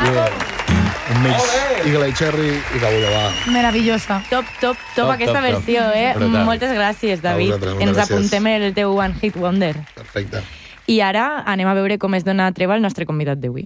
Un mix Eagle Eye Cherry i Cabulo, va. Meravellosa. Top aquesta versió, eh? Moltes gràcies, David. Ens apuntem el teu One Hit Wonder. Perfecte. I ara anem a veure com es dona treva al nostre convidat d'avui.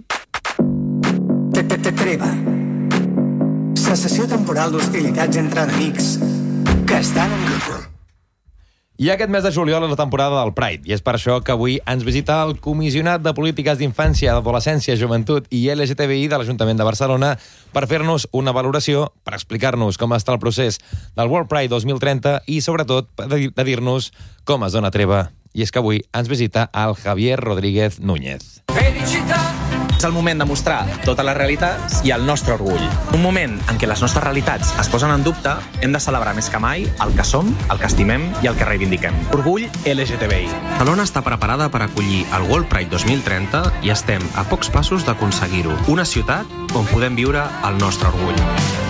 Treva. Cessació temporal d'hostilitats entre enemics que estan en guerra. I aquest mes de juliol és la temporada del Pride, i és per això que avui ens visita el comissionat de polítiques d'infància, adolescència, joventut i LGTBI de l'Ajuntament de Barcelona per fer-nos una valoració, per explicar-nos com està el procés del World Pride 2030 i, sobretot, de dir-nos com es dona treva. I és que avui ens visita el Javier Rodríguez Núñez. És el moment de mostrar totes les realitats i el nostre orgull. Un moment en què les nostres realitats es posen en dubte, hem de celebrar més que mai el que som, el que estimem i el que reivindiquem. Orgull LGTBI. Barcelona està preparada per acollir el World Pride 2030 i estem a pocs passos d'aconseguir-ho. Una ciutat on podem viure el nostre orgull.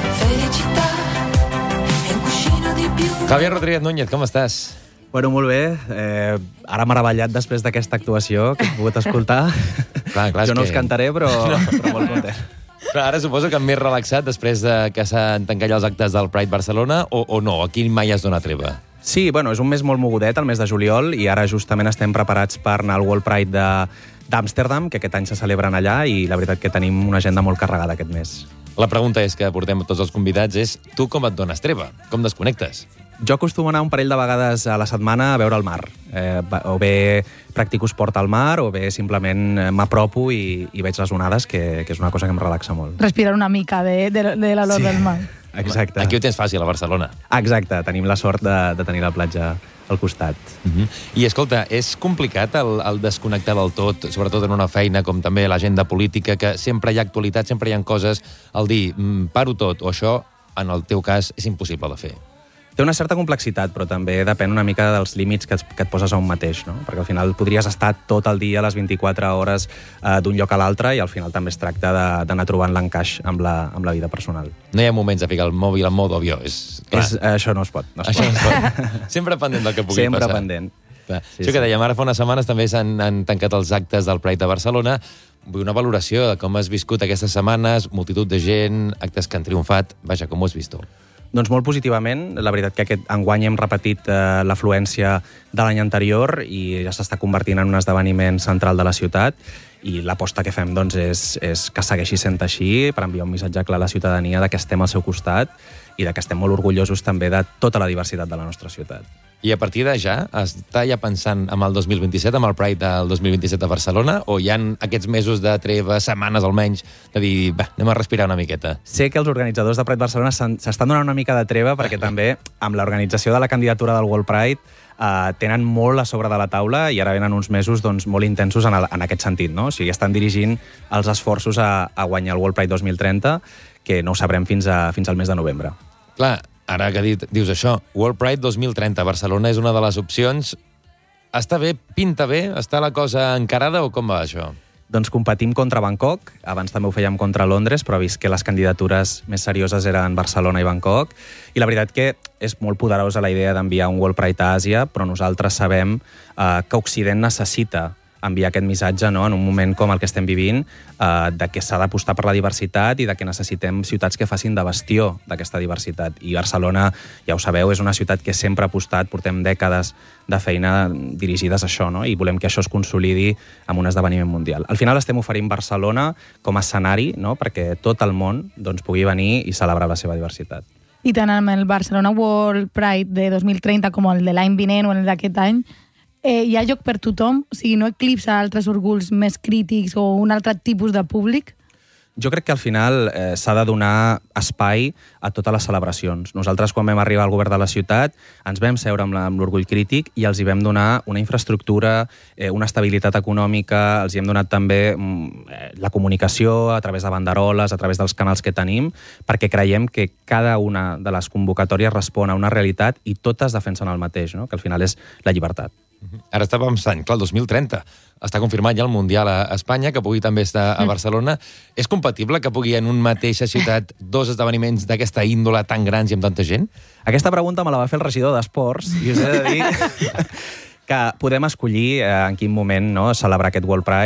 Javier Rodríguez Núñez, com estàs? Bueno, molt bé. Ara meravellat després d'aquesta actuació que he pogut escoltar. Clar, jo no us cantaré, però molt content. Però ara suposo que més relaxat després de que s'han tancat ja els actes del Pride Barcelona o no? Aquí mai es dona treva? Sí, bueno, és un mes molt mogudet, el mes de juliol, i ara justament estem preparats per anar al World Pride d'Amsterdam, que aquest any se celebren allà, i la veritat que tenim una agenda molt carregada aquest mes. La pregunta és que portem tots els convidats és tu com et dones treva? Com desconnectes? Jo acostumo a anar un parell de vegades a la setmana a veure el mar. O bé practico esport al mar, o bé simplement m'apropo i veig les onades, que és una cosa que em relaxa molt. Respirar una mica de l'olor del mar. Exacte. Aquí ho tens fàcil, a Barcelona. Exacte, tenim la sort de tenir la platja al costat. I escolta, és complicat el desconnectar del tot, sobretot en una feina com també l'agenda política, que sempre hi ha actualitat, sempre hi ha coses, al dir paro tot, o això, en el teu cas, és impossible de fer. Té una certa complexitat, però també depèn una mica dels límits que et poses a un mateix, no? Perquè al final podries estar tot el dia, les 24 hores, d'un lloc a l'altre, i al final també es tracta d'anar trobant l'encaix amb la vida personal. No hi ha moments de ficar el mòbil en mode avió. Això no es pot. Això no es pot. Sempre pendent del que pugui passar. Sempre pendent. Sí, això que dèiem, ara fa unes setmanes també s'han tancat els actes del Pride de Barcelona. Vull una valoració de com has viscut aquestes setmanes, multitud de gent, actes que han triomfat. Vaja, com ho has vist tu? Doncs molt positivament. La veritat que aquest enguany hem repetit l'afluència de l'any anterior i ja s'està convertint en un esdeveniment central de la ciutat, i l'aposta que fem doncs, és que segueixi sent així, per enviar un missatge clar a la ciutadania de que estem al seu costat i de que estem molt orgullosos també de tota la diversitat de la nostra ciutat. I a partir de ja, està ja pensant en el 2027, amb el Pride del 2027 a Barcelona, o hi ha aquests mesos de treva, setmanes almenys, de dir, va, anem a respirar una miqueta? Sé que els organitzadors de Pride Barcelona s'estan donant una mica de treva, perquè també, amb l'organització de la candidatura del World Pride, tenen molt a sobre de la taula, i ara venen uns mesos doncs, molt intensos en aquest sentit, no? O sigui, estan dirigint els esforços a guanyar el World Pride 2030, que no ho sabrem fins al mes de novembre. Clar, ara que dius això, World Pride 2030 a Barcelona és una de les opcions. Està bé? Pinta bé? Està la cosa encarada o com va això? Doncs competim contra Bangkok, abans també ho fèiem contra Londres, però vist que les candidatures més serioses eren Barcelona i Bangkok, i la veritat que és molt poderosa la idea d'enviar un World Pride a Àsia, però nosaltres sabem que Occident necessita enviar aquest missatge, no?, en un moment com el que estem vivint, de que s'ha d'apostar per la diversitat i de que necessitem ciutats que facin de bastió d'aquesta diversitat. I Barcelona, ja ho sabeu, és una ciutat que sempre ha apostat, portem dècades de feina dirigides a això, no?, i volem que això es consolidi amb un esdeveniment mundial. Al final estem oferint Barcelona com a escenari, no?, perquè tot el món doncs, pugui venir i celebrar la seva diversitat. I tant amb el Barcelona World Pride de 2030 com el de l'any vinent o el d'aquest any, hi ha lloc per tothom? O sigui, no eclipsa altres orgulls més crítics o un altre tipus de públic? Jo crec que al final s'ha de donar espai a totes les celebracions. Nosaltres, quan vam arribar al govern de la ciutat, ens vam seure amb l'orgull crític i els hi vam donar una infraestructura, una estabilitat econòmica, els hi hem donat també la comunicació a través de banderoles, a través dels canals que tenim, perquè creiem que cada una de les convocatòries respon a una realitat i totes defensen el mateix, no?, que al final és la llibertat. Ara està pensant, clar, el 2030 està confirmat ja el Mundial a Espanya, que pugui també estar a Barcelona. És compatible que pugui en una mateixa ciutat dos esdeveniments d'aquesta índola tan grans i amb tanta gent? Aquesta pregunta me la va fer el regidor d'Esports i us he de dir que podem escollir en quin moment, no?, celebrar aquest World Pride.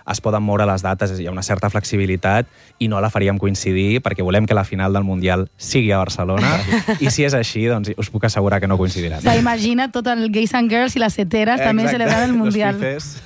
es poden moure les dates, hi ha una certa flexibilitat i no la faríem coincidir perquè volem que la final del Mundial sigui a Barcelona i si és així, doncs us puc assegurar que no coincidiran. Imagina tot el Gays and Girls i les seteres també celebrant el Mundial.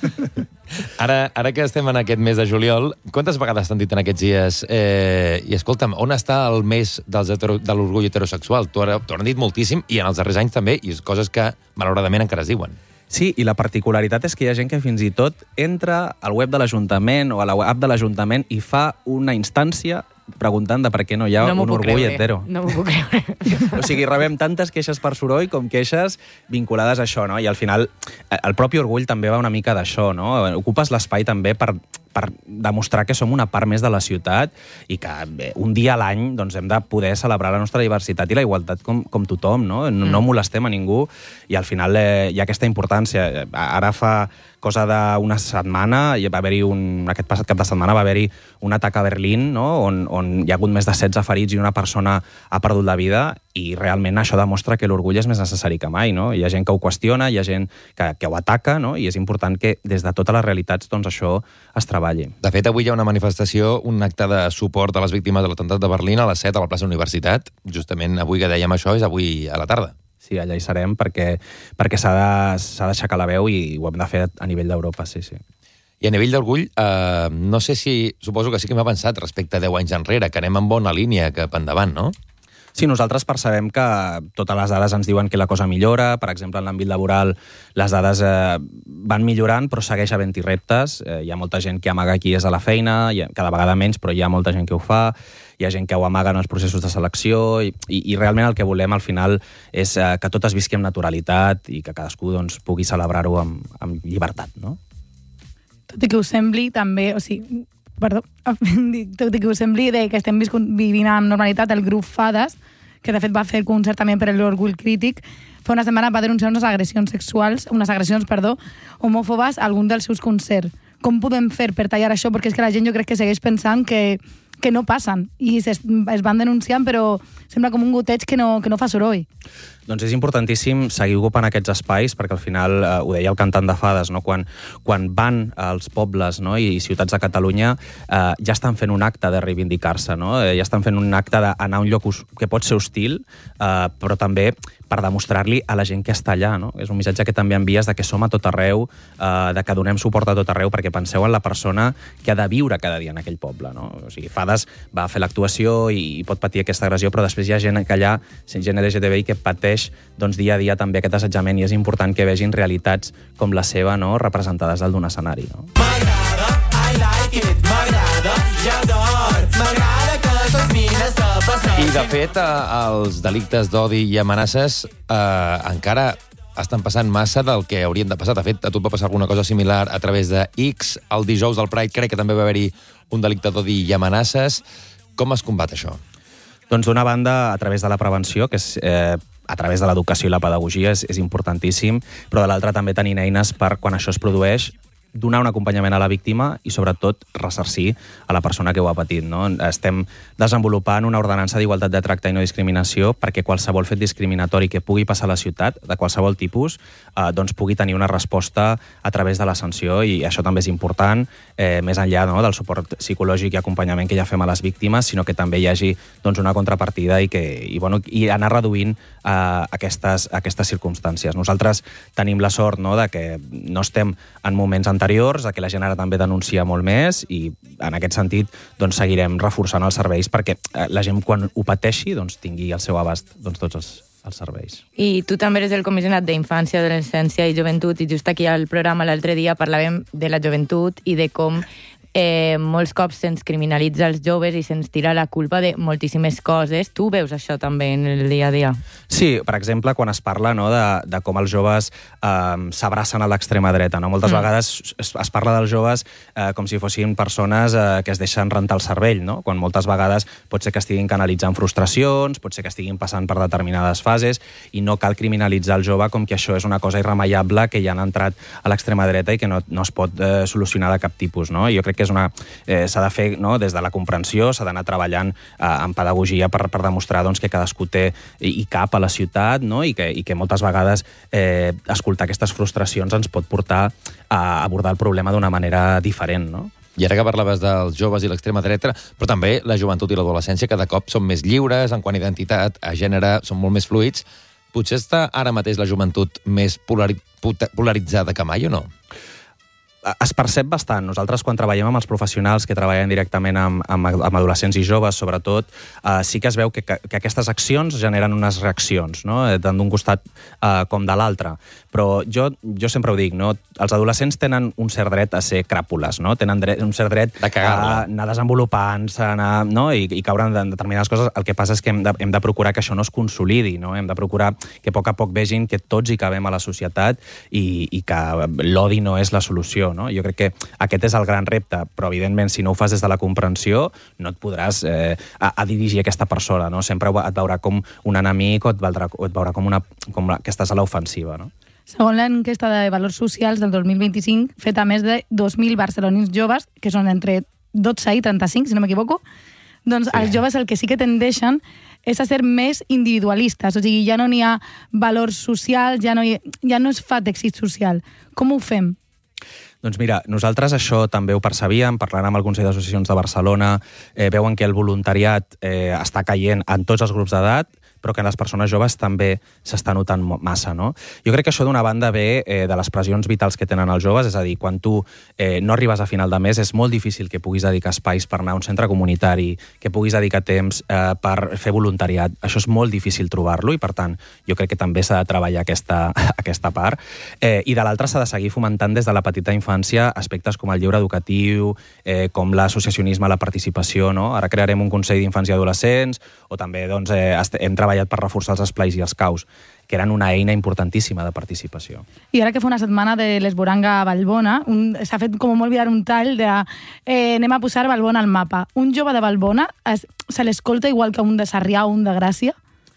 Ara que estem en aquest mes de juliol, quantes vegades t'han dit en aquests dies i escolta'm, on està el mes de l'orgull heterosexual? T'ho han dit moltíssim i en els darrers anys també, i coses que malauradament encara es diuen. Sí, i la particularitat és que hi ha gent que fins i tot entra al web de l'Ajuntament o a la app de l'Ajuntament i fa una instància preguntant de per què no hi ha un orgull hetero. No m'ho puc creure. O sigui, rebem tantes queixes per soroll com queixes vinculades a això, no? I al final el propi orgull també va una mica d'això, no? Ocupes l'espai també per demostrar que som una part més de la ciutat i que un dia a l'any doncs, hem de poder celebrar la nostra diversitat i la igualtat com tothom, no? No molestem a ningú i al final hi ha aquesta importància. Ara fa cosa d'una setmana, aquest passat cap de setmana va haver-hi un atac a Berlín, no? on hi ha hagut més de 16 ferits i una persona ha perdut la vida i realment això demostra que l'orgull és més necessari que mai, no? Hi ha gent que ho qüestiona, hi ha gent que ho ataca, no? I és important que des de totes les realitats doncs, això es treballi. De fet, avui hi ha una manifestació, un acte de suport a les víctimes de l'atemptat de Berlín a les 7 a la plaça Universitat. Justament avui que dèiem això és avui a la tarda. Sí, allà hi serem perquè s'ha d'aixecar la veu i ho hem de fer a nivell d'Europa, sí. I a nivell d'orgull, no sé si... Suposo que sí que m'ha pensat respecte a 10 anys enrere, que anem en bona línia cap endavant, no? Sí, nosaltres percebem que totes les dades ens diuen que la cosa millora. Per exemple, en l'àmbit laboral les dades van millorant, però segueix havent-hi reptes. Hi ha molta gent que amaga qui és a la feina, cada vegada menys, però hi ha molta gent que ho fa. Hi ha gent que ho amaga en els processos de selecció i realment el que volem al final és que tot es visqui amb naturalitat i que cadascú doncs, pugui celebrar-ho amb llibertat, no? Tot i que us sembli també, tot i que us sembli que estem vivint amb normalitat el grup Fades, que de fet va fer concert també per l'Orgull Crític, fa una setmana va denunciar unes agressions homòfobes a algun dels seus concerts. Com podem fer per tallar això? Perquè és que la gent jo crec que segueix pensant que no passen i es van denunciant, però sembla com un goteig que no fa soroll. Doncs és importantíssim seguir ocupant aquests espais perquè al final, ho deia el cantant de Fades, no? Quan van als pobles, no? I ciutats de Catalunya ja estan fent un acte de reivindicar-se, no? Ja estan fent un acte d'anar a un lloc que pot ser hostil, però també per demostrar-li a la gent que està allà, no? És un missatge que també envies de que som a tot arreu, de que donem suport a tot arreu, perquè penseu en la persona que ha de viure cada dia en aquell poble, no? O sigui, Fades va fer l'actuació i pot patir aquesta agressió, però després hi ha gent que allà, gent LGTBI, que pateix doncs, dia a dia també aquest assetjament i és important que vegin realitats com la seva, no? Representades dalt d'un escenari, no? M'agrada, I like it, m'agrada, ja d'or, m'agrada que les mines te passeixin. I, de fet, els delictes d'odi i amenaces encara estan passant massa del que haurien de passar. De fet, a tu et va passar alguna cosa similar a través de X. El dijous del Pride crec que també va haver-hi un delicte d'odi i amenaces. Com es combat això? Doncs d'una banda, a través de la prevenció, que és a través de l'educació i la pedagogia és importantíssim, però de l'altra també tenint eines per, quan això es produeix, donar un acompanyament a la víctima i, sobretot, ressarcir a la persona que ho ha patit, no? Estem desenvolupant una ordenança d'igualtat de tracte i no discriminació perquè qualsevol fet discriminatori que pugui passar a la ciutat, de qualsevol tipus, doncs pugui tenir una resposta a través de la sanció i això també és important, més enllà, no, del suport psicològic i acompanyament que ja fem a les víctimes, sinó que també hi hagi doncs, una contrapartida i anar reduint aquestes circumstàncies. Nosaltres tenim la sort, no, de que no estem en moments anteriors, que la gent ara també denuncia molt més i en aquest sentit doncs, seguirem reforçant els serveis perquè la gent quan ho pateixi doncs, tingui al seu abast doncs, tots els serveis. I tu també eres el comissionat d'Infància, Adolescència i Joventut i just aquí al programa l'altre dia parlàvem de la joventut i de com molts cops se'ns criminalitza els joves i se'ns tira la culpa de moltíssimes coses. Tu veus això també en el dia a dia? Sí, per exemple, quan es parla, no, de com els joves s'abracen a l'extrema dreta. No? Moltes vegades es parla dels joves com si fossin persones que es deixen rentar el cervell, no? Quan moltes vegades pot ser que estiguin canalitzant frustracions, pot ser que estiguin passant per determinades fases i no cal criminalitzar el jove com que això és una cosa irremeiable que ja han entrat a l'extrema dreta i que no es pot solucionar de cap tipus. No? Jo crec que que s'ha de fer, no?, des de la comprensió, s'ha d'anar treballant en pedagogia per demostrar doncs, que cadascú té i cap a la ciutat, no?, i que moltes vegades escoltar aquestes frustracions ens pot portar a abordar el problema d'una manera diferent, no? I ara que parlaves dels joves i l'extrema dreta, però també la joventut i l'adolescència cada cop són més lliures, en quant a identitat, a gènere, són molt més fluids. Potser està ara mateix la joventut més polaritzada que mai o no? Es percep bastant. Nosaltres, quan treballem amb els professionals que treballen directament amb adolescents i joves, sobretot, sí que es veu que aquestes accions generen unes reaccions, no?, tant d'un costat com de l'altre. Però jo sempre ho dic, no?, els adolescents tenen un cert dret a ser cràpules, no?, tenen un cert dret a anar desenvolupant-se, no?, i caure en determinades coses. El que passa és que hem de procurar que això no es consolidi, no?, hem de procurar que a poc vegin que tots hi cabem a la societat i que l'odi no és la solució, no? Jo crec que aquest és el gran repte, però evidentment si no ho fas des de la comprensió no et podràs a dirigir aquesta persona, no? Sempre et veurà com un enemic o et veurà com que estàs a l'ofensiva, no? Segons l'enquesta de valors socials del 2025, feta a més de 2.000 barcelonins joves, que són entre 12 i 35, si no m'equivoco, doncs els joves el que sí que tendeixen és a ser més individualistes, o sigui, ja no n'hi ha valors socials, ja no es fa d'èxit social. Com ho fem? Doncs mira, nosaltres això també ho percebíem, parlant amb el Consell d'Associacions de Barcelona, veuen que el voluntariat està caient en tots els grups d'edat, però que en les persones joves també s'està notant massa, no? Jo crec que això d'una banda ve de les pressions vitals que tenen els joves, és a dir, quan tu no arribes a final de mes és molt difícil que puguis dedicar espais per anar a un centre comunitari, que puguis dedicar temps per fer voluntariat. Això és molt difícil trobar-lo i, per tant, jo crec que també s'ha de treballar aquesta part. I de l'altra s'ha de seguir fomentant des de la petita infància aspectes com el lleure educatiu, com l'associacionisme, la participació, no? Ara crearem un Consell d'Infants i Adolescents, o també doncs, hem treballat per reforçar els esplais i els caus, que eren una eina importantíssima de participació. I ara que fa una setmana de l'Esboranga a Vallbona, s'ha fet com molt viral un tall de anem a posar Vallbona al mapa. Un jove de Vallbona se l'escolta igual que un de Sarrià o un de Gràcia?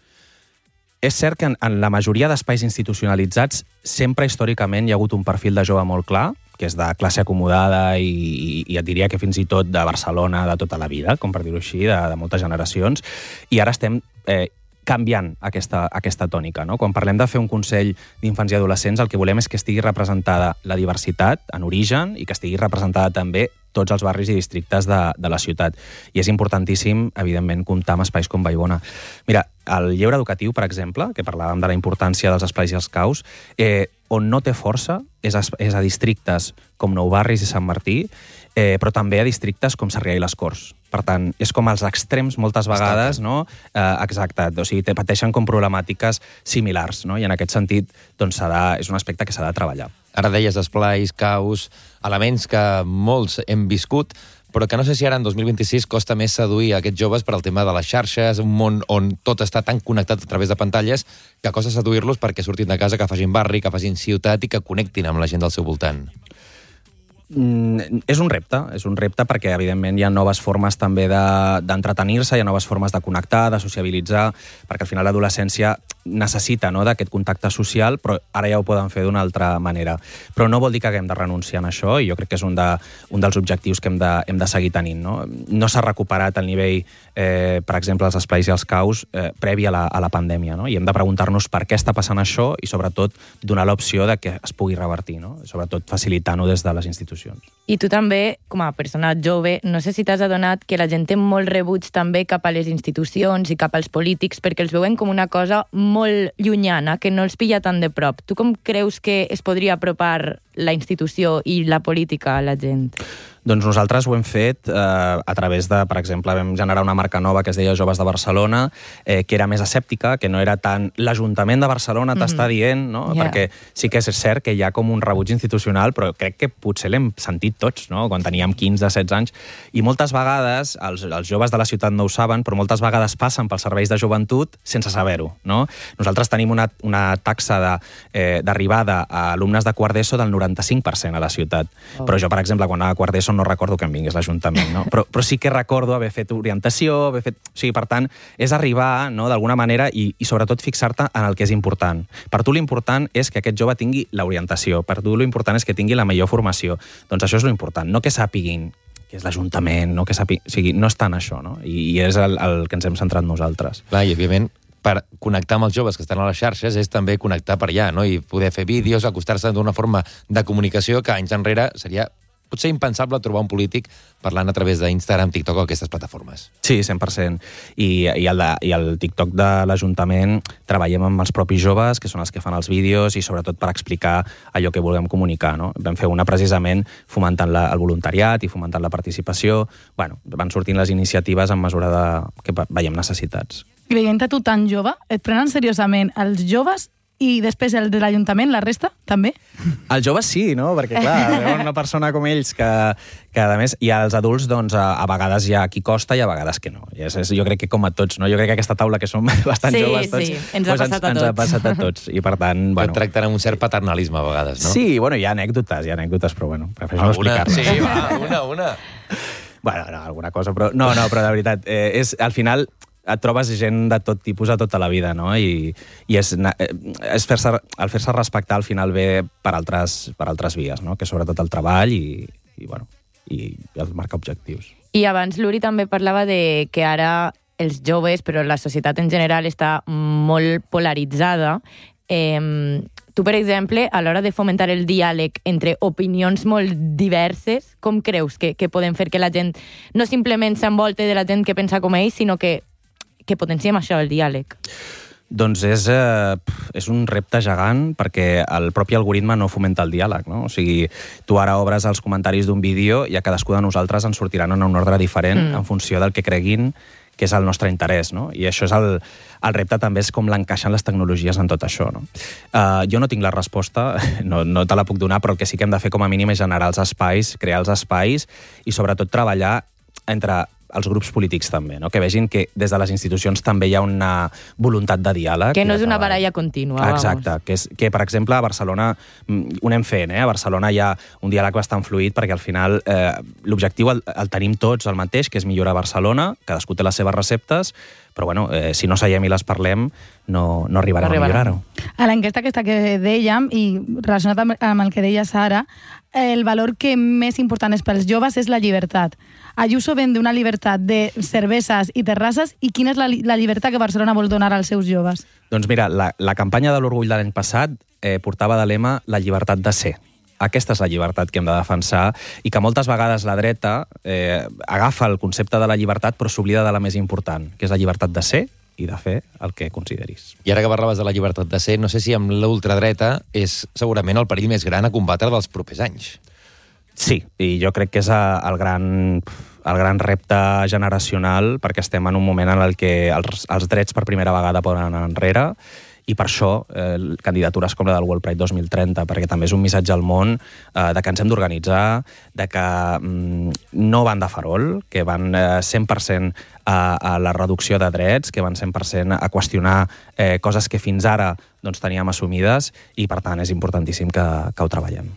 És cert que en la majoria d'espais institucionalitzats sempre històricament hi ha hagut un perfil de jove molt clar, que és de classe acomodada i et diria que fins i tot de Barcelona de tota la vida, com per dir-ho així, de moltes generacions, i ara estem canviant aquesta tònica, no? Quan parlem de fer un Consell d'Infants i Adolescents, el que volem és que estigui representada la diversitat en origen i que estigui representada també tots els barris i districtes de la ciutat. I és importantíssim, evidentment, comptar amb espais com Vallbona. Mira, el lleure educatiu, per exemple, que parlàvem de la importància dels esplais i els caus, on no té força és a districtes com Nou Barris i Sant Martí, però també a districtes com Sarrià i les Corts. Per tant, és com els extrems moltes vegades, no? Exacte, o sigui, pateixen com problemàtiques similars, no? I en aquest sentit, doncs, és un aspecte que s'ha de treballar. Ara deies esplais, caus, elements que molts hem viscut, però que no sé si ara en 2026 costa més seduir aquests joves per al tema de les xarxes, un món on tot està tan connectat a través de pantalles que costa seduir-los perquè surtin de casa, que facin barri, que facin ciutat i que connectin amb la gent del seu voltant. És un repte perquè, evidentment, hi ha noves formes també d'entretenir-se, hi ha noves formes de connectar, de sociabilitzar, perquè al final l'adolescència necessita, no?, d'aquest contacte social, però ara ja ho poden fer d'una altra manera. Però no vol dir que haguem de renunciar a això, i jo crec que és un dels objectius que hem de seguir tenint, no? No s'ha recuperat el nivell, per exemple, els esplais i els caus previ a la pandèmia, no? I hem de preguntar-nos per què està passant això i, sobretot, donar l'opció de que es pugui revertir, no? Sobretot facilitant-ho des de les institucions. I tu també, com a persona jove, no sé si t'has adonat que la gent té molt rebuig també cap a les institucions i cap als polítics perquè els veuen com una cosa molt llunyana, que no els pilla tan de prop. Tu com creus que es podria apropar la institució i la política a la gent? Doncs nosaltres ho hem fet a través de, per exemple, vam generar una marca nova que es deia Joves de Barcelona, que era més escèptica, que no era tant l'Ajuntament de Barcelona t'està dient, no? Yeah. Perquè sí que és cert que hi ha com un rebuig institucional, però crec que potser l'hem sentit tots, no? Quan teníem 15-16 anys. I moltes vegades, els joves de la ciutat no ho saben, però moltes vegades passen pels serveis de joventut sense saber-ho, no? Nosaltres tenim una taxa d'arribada a alumnes de quart d'ESO del 95% a la ciutat. Oh. Però jo, per exemple, quan anava a quart d'ESO no recordo que em vingués l'Ajuntament, no? Però sí que recordo haver fet orientació, O sigui, per tant, és arribar, no?, d'alguna manera i sobretot fixar-te en el que és important. Per tu l'important és que aquest jove tingui l'orientació, per tu l'important és que tingui la millor formació. Doncs això és l'important, no que sàpiguin és l'Ajuntament, no, o sigui, no és tant això, no? I és el que ens hem centrat nosaltres. Clar, i òbviament, per connectar amb els joves que estan a les xarxes és també connectar per allà, no? I poder fer vídeos, acostar-se d'una forma de comunicació que anys enrere seria potser impensable trobar un polític parlant a través d'Instagram, TikTok o aquestes plataformes. Sí, 100%. I el TikTok de l'Ajuntament treballem amb els propis joves, que són els que fan els vídeos, i sobretot per explicar allò que vulguem comunicar, no? Vam fer una precisament fomentant el voluntariat i fomentant la participació. Bueno, van sortint les iniciatives en mesura que veiem necessitats. I veient a tu tan jove, et prenen seriosament els joves i després el de l'Ajuntament, la resta, també? Els joves sí, no? Perquè, clar, veuen una persona com ells que a més, i als adults, doncs, a vegades hi ha qui costa i a vegades que no. Jo crec que com a tots, no? Jo crec que aquesta taula, que som bastant joves tots, sí, ens ha passat a tots. I, per tant, bueno... Et tracten amb un cert paternalisme, a vegades, no? Sí, bueno, hi ha anècdotes, però, bueno, prefereixo no explicar-les. Sí, va, una. Bueno, no, alguna cosa, però... No, però de veritat, al final et trobes gent de tot tipus a tota la vida, no? I el fer-se respectar al final ve per altres vies, no? Que sobretot el treball i el marcar objectius. I abans l'Uri també parlava de que ara els joves, però la societat en general està molt polaritzada. Tu, per exemple, a l'hora de fomentar el diàleg entre opinions molt diverses, com creus que podem fer que la gent no simplement s'envolte de la gent que pensa com ells, sinó que potenciem això, el diàleg? Doncs és un repte gegant perquè el propi algoritme no fomenta el diàleg, no? O sigui, tu ara obres els comentaris d'un vídeo i a cadascú de nosaltres ens sortiran en un ordre diferent en funció del que creguin que és el nostre interès, no? I això és el repte també, és com l'encaixen les tecnologies en tot això, no? Jo no tinc la resposta, no te la puc donar, però el que sí que hem de fer com a mínim és generar els espais, crear els espais i sobretot treballar entre els grups polítics també, no? Que vegin que des de les institucions també hi ha una voluntat de diàleg. Que no és una baralla contínua. Exacte, que per exemple a Barcelona ho anem fent, a Barcelona hi ha un diàleg bastant fluid perquè al final l'objectiu el tenim tots el mateix, que és millorar Barcelona, cadascú té les seves receptes, però bueno, si no seiem i les parlem no arribarem a millorar-ho. A l'enquesta aquesta que dèiem, i relacionat amb el que deies ara, el valor que més important és pels joves és la llibertat. Ayuso vende una llibertat de cerveses i terrasses, i quina és la llibertat que Barcelona vol donar als seus joves? Doncs mira, la campanya de l'Orgull de l'any passat portava de lema la llibertat de ser. Aquesta és la llibertat que hem de defensar i que moltes vegades la dreta agafa el concepte de la llibertat però s'oblida de la més important, que és la llibertat de ser i de fer el que consideris. I ara que parlaves de la llibertat de ser, no sé si amb l'ultradreta és segurament el perill més gran a combatre dels propers anys. Sí, i jo crec que és el gran repte generacional, perquè estem en un moment en el que els drets per primera vegada poden anar enrere, i per això candidatures com la del World Pride 2030, perquè també és un missatge al món de que ens hem d'organitzar, de que no van de farol, que van 100% a la reducció de drets, que van 100% a qüestionar coses que fins ara doncs, teníem assumides, i per tant és importantíssim que ho treballem.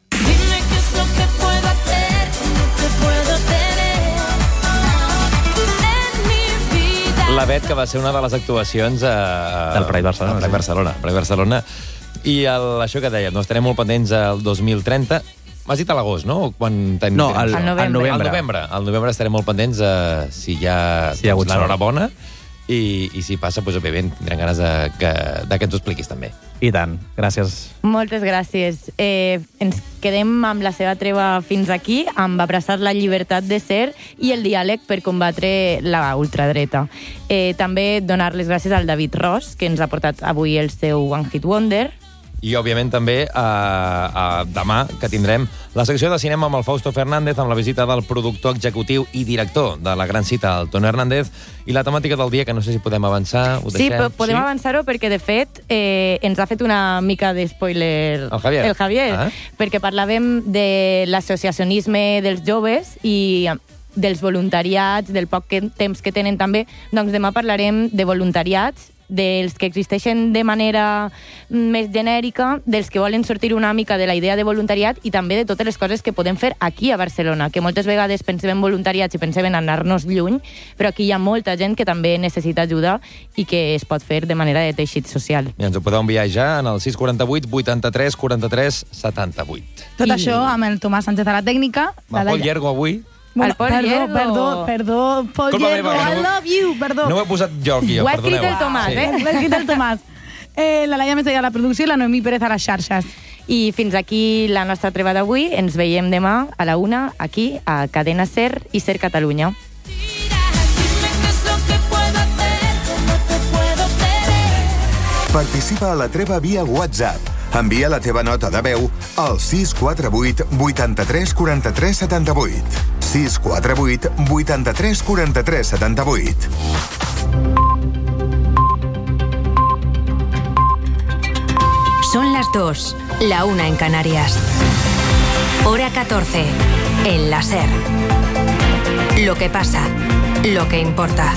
La Bet, que va ser una de les actuacions del Pride Barcelona. I això que dèiem, estarem molt pendents al 2030. M'has dit a l'agost, no? No, al novembre. Al novembre estarem molt pendents si hi ha l'enhorabona i si passa, doncs, òbviament, tindrem ganes de que ens ho expliquis també. I tant, gràcies. Moltes gràcies. Ens quedem amb la seva treva fins aquí, amb abraçar la llibertat de ser i el diàleg per combatre la ultradreta. També donar les gràcies al David Ros, que ens ha portat avui el seu One Hit Wonder. I, òbviament, també demà, que tindrem la secció de cinema amb el Fausto Fernández, amb la visita del productor executiu i director de la gran cita, el Tono Hernández, i la temàtica del dia, que no sé si podem avançar. Sí, podem avançar-ho perquè, de fet, ens ha fet una mica de spoiler el Javier. Perquè parlàvem de l'associacionisme dels joves i dels voluntariats, del poc temps que tenen també. Doncs demà parlarem de voluntariats, dels que existeixen de manera més genèrica, dels que volen sortir una mica de la idea de voluntariat i també de totes les coses que podem fer aquí a Barcelona, que moltes vegades pensem en voluntariats i pensem en anar-nos lluny, però aquí hi ha molta gent que també necessita ajuda i que es pot fer de manera de teixit social. I ens ho podeu enviar ja en el 648 83 43 78. Tot això amb el Tomàs Sánchez a la tècnica. Molt llarg avui. El Pol Llerdo. Perdó, Pol Culpa Llerdo, meva, I love you, perdó. No ho he posat jo aquí, Ho ha escrit perdoneu. el Tomàs, Sí. eh? L'ha escrit el Tomàs. La Laia Mestalla a la producció i la Noemí Pérez a les xarxes. I fins aquí la nostra treva d'avui. Ens veiem demà a la 1 aquí a Cadena SER i SER Catalunya. Participa a la treva via WhatsApp. Envia la teva nota de veu al 648 83 43 78. 648 83 43 78. Son las 2, la 1 en Canarias. Hora 14, en la SER. Lo que pasa, lo que importa.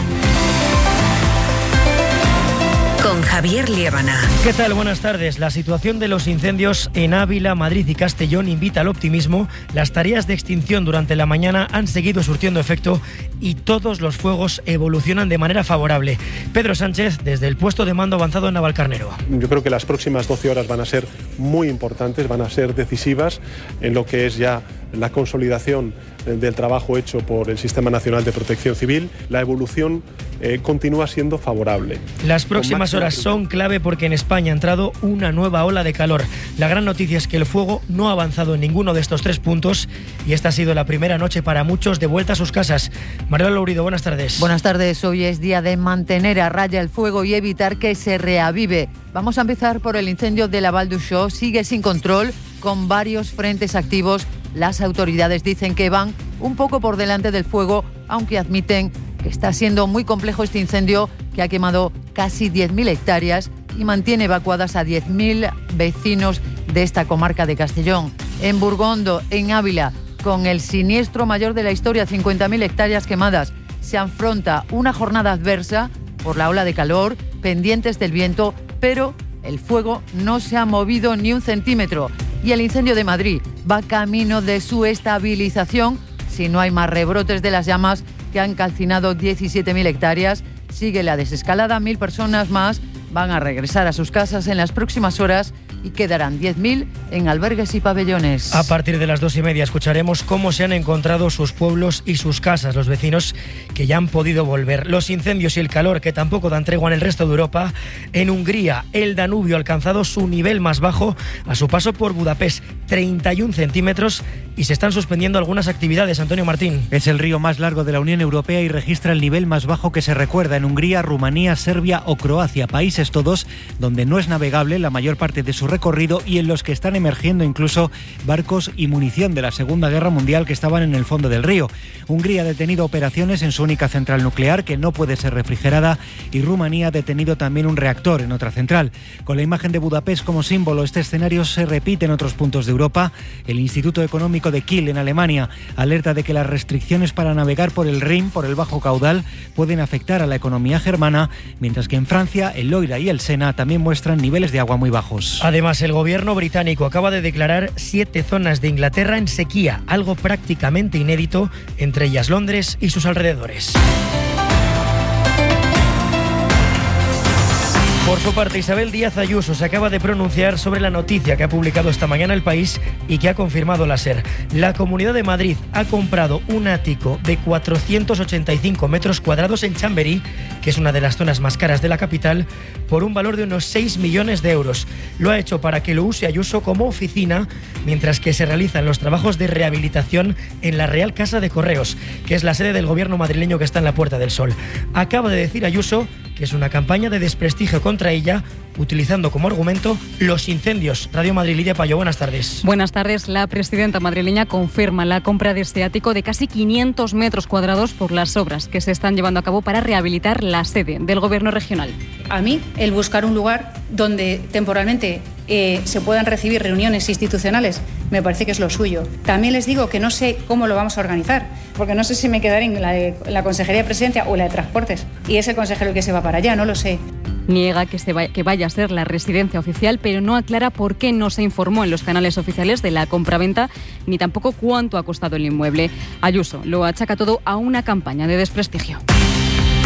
Con Javier Liébana. ¿Qué tal? Buenas tardes. La situación de los incendios en Ávila, Madrid y Castellón invita al optimismo. Las tareas de extinción durante la mañana han seguido surtiendo efecto y todos los fuegos evolucionan de manera favorable. Pedro Sánchez, desde el puesto de mando avanzado en Navalcarnero. Yo creo que las próximas 12 horas van a ser muy importantes, van a ser decisivas en lo que es ya la consolidación del trabajo hecho por el Sistema Nacional de Protección Civil. La evolución continúa siendo favorable. Las próximas horas son clave porque en España ha entrado una nueva ola de calor. La gran noticia es que el fuego no ha avanzado en ninguno de estos 3 puntos y esta ha sido la primera noche para muchos de vuelta a sus casas. Mariola Lourido, buenas tardes. Buenas tardes. Hoy es día de mantener a raya el fuego y evitar que se reavive. Vamos a empezar por el incendio de la Val d'Uixó. Sigue sin control, con varios frentes activos. Las autoridades dicen que van un poco por delante del fuego, aunque admiten que está siendo muy complejo este incendio que ha quemado casi 10.000 hectáreas y mantiene evacuadas a 10.000 vecinos de esta comarca de Castellón. En Burgondo, en Ávila, con el siniestro mayor de la historia, 50.000 hectáreas quemadas, se afronta una jornada adversa por la ola de calor, pendientes del viento, pero el fuego no se ha movido ni un centímetro. Y el incendio de Madrid va camino de su estabilización si no hay más rebrotes de las llamas que han calcinado 17.000 hectáreas. Sigue la desescalada, 1.000 personas más van a regresar a sus casas en las próximas horas y quedarán 10.000 en albergues y pabellones. A partir de las 2:30 escucharemos cómo se han encontrado sus pueblos y sus casas, los vecinos que ya han podido volver. Los incendios y el calor que tampoco dan tregua en el resto de Europa. En Hungría, el Danubio ha alcanzado su nivel más bajo a su paso por Budapest, 31 centímetros, y se están suspendiendo algunas actividades. Antonio Martín. Es el río más largo de la Unión Europea y registra el nivel más bajo que se recuerda en Hungría, Rumanía, Serbia o Croacia, países todos donde no es navegable la mayor parte de su recorrido y en los que están emergiendo incluso barcos y munición de la Segunda Guerra Mundial que estaban en el fondo del río. Hungría ha detenido operaciones en su única central nuclear que no puede ser refrigerada y Rumanía ha detenido también un reactor en otra central. Con la imagen de Budapest como símbolo, este escenario se repite en otros puntos de Europa. El Instituto Económico de Kiel en Alemania alerta de que las restricciones para navegar por el Rin, por el bajo caudal, pueden afectar a la economía germana, mientras que en Francia el Loira y el Sena también muestran niveles de agua muy bajos. Además, el gobierno británico acaba de declarar 7 zonas de Inglaterra en sequía, algo prácticamente inédito, entre ellas Londres y sus alrededores. Por su parte, Isabel Díaz Ayuso se acaba de pronunciar sobre la noticia que ha publicado esta mañana El País y que ha confirmado la SER. La Comunidad de Madrid ha comprado un ático de 485 metros cuadrados en Chamberí, que es una de las zonas más caras de la capital, por un valor de unos 6 millones de euros. Lo ha hecho para que lo use Ayuso como oficina, mientras que se realizan los trabajos de rehabilitación en la Real Casa de Correos, que es la sede del gobierno madrileño que está en la Puerta del Sol. Acaba de decir Ayuso que es una campaña de desprestigio contra ella, utilizando como argumento los incendios. Radio Madrid, Lidia Payo, buenas tardes. Buenas tardes. La presidenta madrileña confirma la compra de este ático de casi 500 metros cuadrados por las obras que se están llevando a cabo para rehabilitar la sede del gobierno regional. A mí, el buscar un lugar donde temporalmente se puedan recibir reuniones institucionales me parece que es lo suyo. También les digo que no sé cómo lo vamos a organizar, porque no sé si me quedaré en la Consejería de Presidencia o en la de Transportes, y es el consejero el que se va para allá, no lo sé. Niega que vaya a ser la residencia oficial, pero no aclara por qué no se informó en los canales oficiales de la compraventa, ni tampoco cuánto ha costado el inmueble. Ayuso lo achaca todo a una campaña de desprestigio.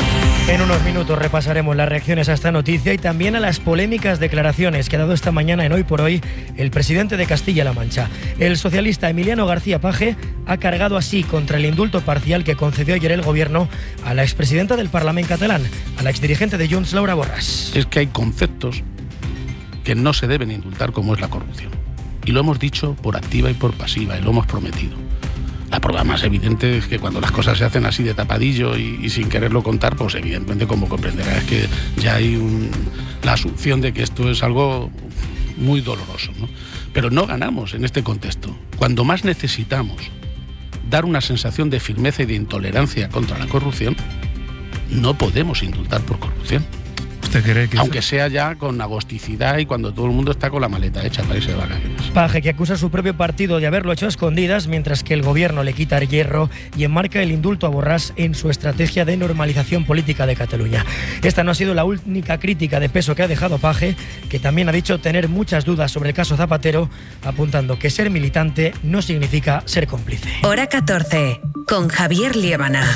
En unos minutos repasaremos las reacciones a esta noticia y también a las polémicas declaraciones que ha dado esta mañana en Hoy por Hoy el presidente de Castilla-La Mancha. El socialista Emiliano García Paje ha cargado así contra el indulto parcial que concedió ayer el gobierno a la expresidenta del Parlamento catalán, a la exdirigente de Junts, Laura Borràs. Es que hay conceptos que no se deben indultar, como es la corrupción. Y lo hemos dicho por activa y por pasiva, y lo hemos prometido. La prueba más evidente es que cuando las cosas se hacen así de tapadillo y sin quererlo contar, pues evidentemente, como comprenderás, es que ya hay la asunción de que esto es algo muy doloroso, ¿no? Pero no ganamos en este contexto. Cuando más necesitamos dar una sensación de firmeza y de intolerancia contra la corrupción, no podemos indultar por corrupción. ¿Usted cree que aunque sea ya con agosticidad y cuando todo el mundo está con la maleta hecha para irse de vacaciones? Paje, que acusa a su propio partido de haberlo hecho a escondidas, mientras que el gobierno le quita el hierro y enmarca el indulto a Borràs en su estrategia de normalización política de Cataluña. Esta no ha sido la única crítica de peso que ha dejado Paje, que también ha dicho tener muchas dudas sobre el caso Zapatero, apuntando que ser militante no significa ser cómplice. Hora 14, con Javier Liébana.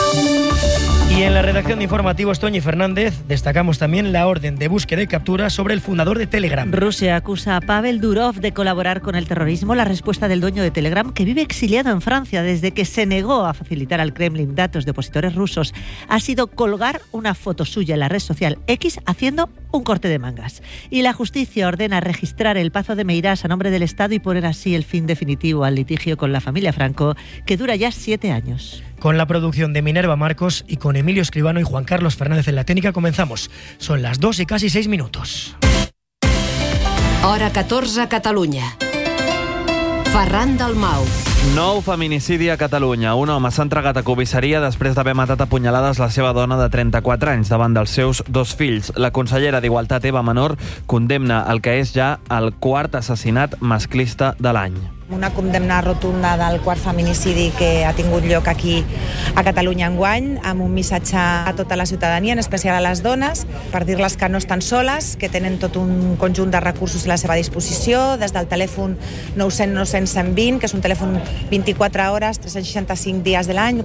Y en la redacción de Informativos, Toñi Fernández, destacamos también la orden de búsqueda y captura sobre el fundador de Telegram. Rusia acusa a Pavel Durov de colaborar con el terrorismo. La respuesta del dueño de Telegram, que vive exiliado en Francia desde que se negó a facilitar al Kremlin datos de opositores rusos, ha sido colgar una foto suya en la red social X haciendo un corte de mangas. Y la justicia ordena registrar el Pazo de Meirás a nombre del Estado y poner así el fin definitivo al litigio con la familia Franco, que dura ya 7 años. Con la producción de Minerva Marcos y con Emilio Escribano y Juan Carlos Fernández en la técnica comenzamos. Son las 2 y casi 6 minutos. Hora 14 a Catalunya. Ferran Dalmau. Nou feminicidi a Catalunya. Un home s'ha entregat a comissaria després d'haver matat a punyalades la seva dona de 34 anys davant dels seus 2 fills. La consellera d'Igualtat, Eva Menor, condemna el que és ja el 4è assassinat masclista de l'any. Una condemna rotunda del 4 feminicidi que ha tingut lloc aquí a Catalunya enguany, amb un missatge a tota la ciutadania, en especial a les dones, per dir-les que no estan soles, que tenen tot un conjunt de recursos a la seva disposició, des del telèfon 900 900 120, que és un telèfon 24 hores, 365 dies de l'any.